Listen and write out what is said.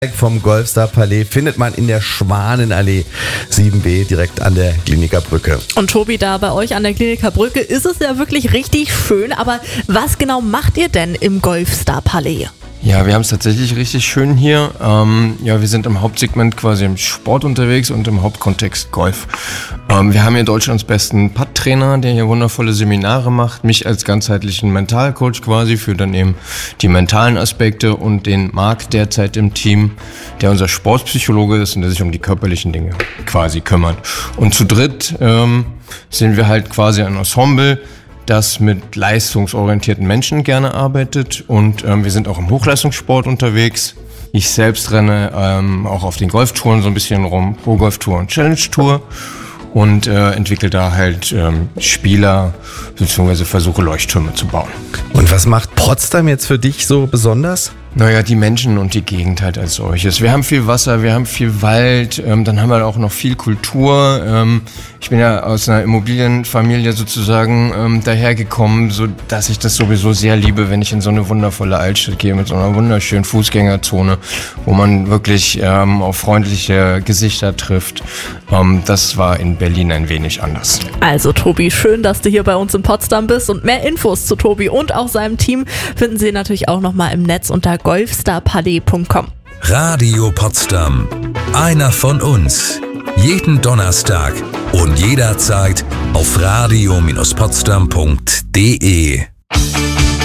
vom Golfstar Palais findet man in der Schwanenallee 7b direkt an der Kliniker Brücke. Und Tobi, da bei euch an der Kliniker Brücke ist es ja wirklich richtig schön, aber was genau macht ihr denn im Golfstar Palais? Ja, wir haben es tatsächlich richtig schön hier. Wir sind im Hauptsegment quasi im Sport unterwegs und im Hauptkontext Golf. Wir haben hier Deutschlands besten Putt-Trainer, der hier wundervolle Seminare macht. Mich als ganzheitlichen Mentalcoach quasi für dann eben die mentalen Aspekte und den Marc derzeit im Team, der unser Sportpsychologe ist und der sich um die körperlichen Dinge quasi kümmert. Und zu dritt sind wir halt quasi ein Ensemble, das mit leistungsorientierten Menschen gerne arbeitet, und wir sind auch im Hochleistungssport unterwegs. Ich selbst renne auch auf den Golftouren so ein bisschen rum, Pro Golf Tour und Challenge Tour, und entwickle da halt Spieler bzw. versuche Leuchttürme zu bauen. Und was macht Potsdam jetzt für dich so besonders? Naja, die Menschen und die Gegend halt als solches. Wir haben viel Wasser, wir haben viel Wald, dann haben wir auch noch viel Kultur. Ich bin ja aus einer Immobilienfamilie sozusagen dahergekommen, so dass ich das sowieso sehr liebe, wenn ich in so eine wundervolle Altstadt gehe mit so einer wunderschönen Fußgängerzone, wo man wirklich auf freundliche Gesichter trifft. Das war in Berlin ein wenig anders. Also Tobi, schön, dass du hier bei uns in Potsdam bist, und mehr Infos zu Tobi und auch seinem Team finden Sie natürlich auch nochmal im Netz unter golfstarpalais.com. Radio Potsdam. Einer von uns. Jeden Donnerstag und jederzeit auf radio-potsdam.de.